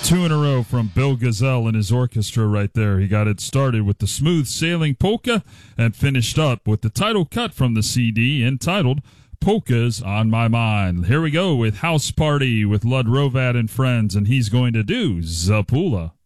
Two in a row from Bill Gazelle and his orchestra right there. He got it started with the Smooth Sailing Polka and finished up with the title cut from the CD entitled Polkas on My Mind. Here we go with House Party with Lud Rovat and Friends, and he's going to do Zapula.